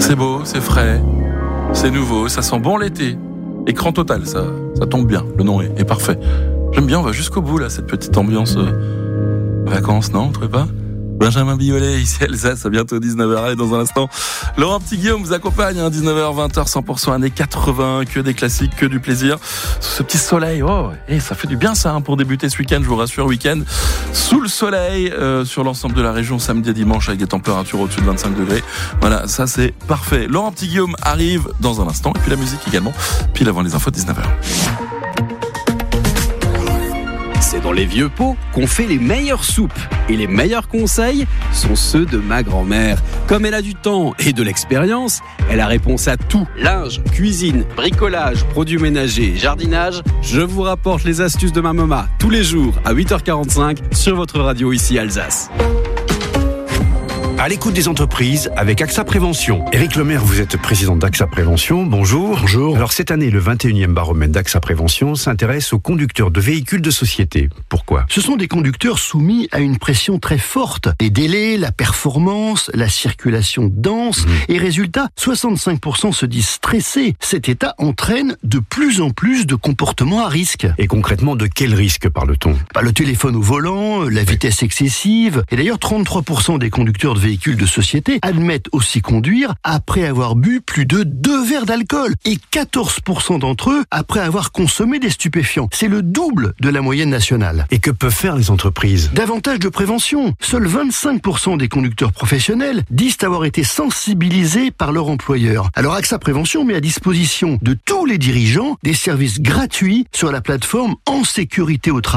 C'est beau, c'est frais, c'est nouveau, ça sent bon l'été. Écran total, ça tombe bien, le nom est parfait. J'aime bien, on va jusqu'au bout là, cette petite ambiance vacances, non, vous trouvez pas ? Benjamin Biolay, ici Alsace, à bientôt 19h. Allez, dans un instant, Laurent Petit-Guillaume vous accompagne, 19h, 20h, 100% années 80, que des classiques, que du plaisir. Sous ce petit soleil, ça fait du bien ça, pour débuter ce week-end, je vous rassure, week-end sous le soleil, sur l'ensemble de la région, samedi et dimanche, avec des températures au-dessus de 25 degrés. Voilà, ça c'est parfait. Laurent Petit-Guillaume arrive dans un instant, et puis la musique également, pile avant les infos de 19h. C'est dans les vieux pots qu'on fait les meilleures soupes. Et les meilleurs conseils sont ceux de ma grand-mère. Comme elle a du temps et de l'expérience, elle a réponse à tout. Linge, cuisine, bricolage, produits ménagers, jardinage. Je vous rapporte les astuces de ma maman tous les jours à 8h45 sur votre radio ici Alsace. À l'écoute des entreprises avec AXA Prévention. Éric Lemaire, vous êtes président d'AXA Prévention. Bonjour. Bonjour. Alors cette année, le 21e baromètre d'AXA Prévention s'intéresse aux conducteurs de véhicules de société. Pourquoi ? Ce sont des conducteurs soumis à une pression très forte. Les délais, la performance, la circulation dense. Et résultat, 65% se disent stressés. Cet état entraîne de plus en plus de comportements à risque. Et concrètement, de quel risque parle-t-on ? Le téléphone au volant, la vitesse excessive. Et d'ailleurs, 33% des conducteurs de véhicules de société admettent aussi conduire après avoir bu plus de 2 verres d'alcool et 14% d'entre eux après avoir consommé des stupéfiants. C'est le double de la moyenne nationale. Et que peuvent faire les entreprises ? Davantage de prévention. Seuls 25% des conducteurs professionnels disent avoir été sensibilisés par leur employeur. Alors AXA Prévention met à disposition de tous les dirigeants des services gratuits sur la plateforme En Sécurité au Travail.